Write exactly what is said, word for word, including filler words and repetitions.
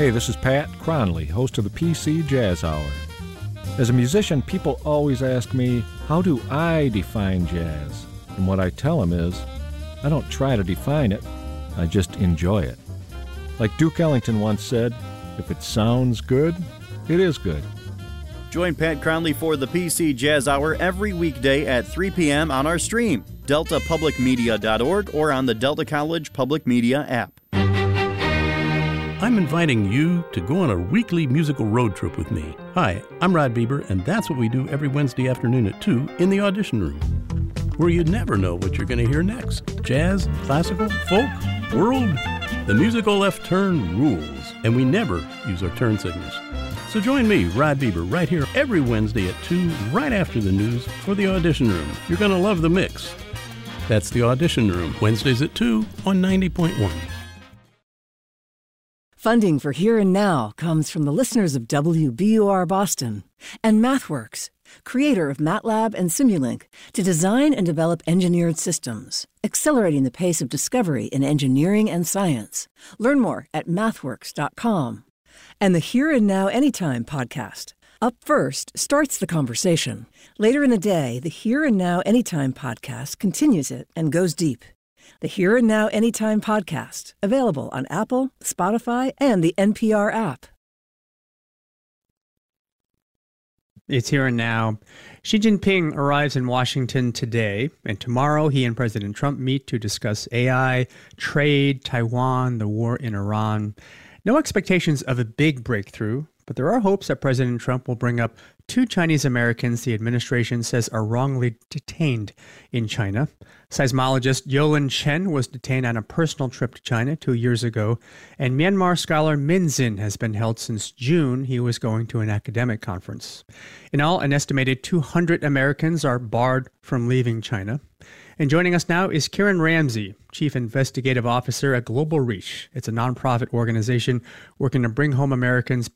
Hey, this is Pat Cronley, host of the P C Jazz Hour. As a musician, people always ask me, how do I define jazz? And what I tell them is, I don't try to define it, I just enjoy it. Like Duke Ellington once said, if it sounds good, it is good. Join Pat Cronley for the P C Jazz Hour every weekday at three p.m. on our stream, delta public media dot org, or on the Delta College Public Media app. I'm inviting you to go on a weekly musical road trip with me. Hi, I'm Rod Bieber, and that's what we do every Wednesday afternoon at two in the Audition Room, where you never know what you're going to hear next. Jazz, classical, folk, world. The musical left turn rules, and we never use our turn signals. So join me, Rod Bieber, right here every Wednesday at two, right after the news, for the Audition Room. You're going to love the mix. That's the Audition Room, Wednesdays at two on ninety point one. Funding for Here and Now comes from the listeners of W B U R Boston and MathWorks, creator of MATLAB and Simulink, to design and develop engineered systems, accelerating the pace of discovery in engineering and science. Learn more at mathworks dot com. And the Here and Now Anytime podcast. Up First starts the conversation. Later in the day, the Here and Now Anytime podcast continues it and goes deep. The Here and Now Anytime podcast, available on Apple, Spotify, and the N P R app. It's Here and Now. Xi Jinping arrives in Washington today, and tomorrow he and President Trump meet to discuss A I, trade, Taiwan, the war in Iran. No expectations of a big breakthrough, but there are hopes that President Trump will bring up two Chinese Americans the administration says are wrongly detained in China. Seismologist Yolan Chen was detained on a personal trip to China two years ago, and Myanmar scholar Min Zin has been held since June. He was going to an academic conference. In all, an estimated two hundred Americans are barred from leaving China. And joining us now is Kieran Ramsey, Chief Investigative Officer at Global Reach. It's a nonprofit organization working to bring home Americans